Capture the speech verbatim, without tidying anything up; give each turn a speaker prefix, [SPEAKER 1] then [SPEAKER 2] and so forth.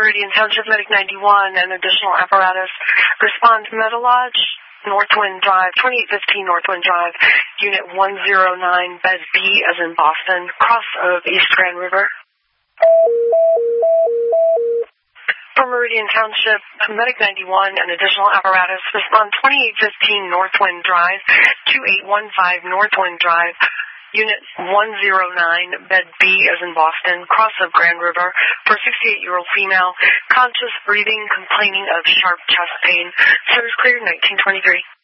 [SPEAKER 1] Meridian Township Medic ninety-one and additional apparatus. Respond to Metalodge, Northwind Drive, twenty-eight fifteen Northwind Drive, Unit one oh nine, Bed B as in Boston, cross of East Grand River. For Meridian Township Medic ninety-one and additional apparatus, respond twenty-eight fifteen Northwind Drive, twenty-eight fifteen Northwind Drive, Unit one oh nine, Bed B as in Boston, cross of Grand River, for a sixty-eight-year-old female, conscious breathing, complaining of sharp chest pain. Service cleared nineteen twenty-three.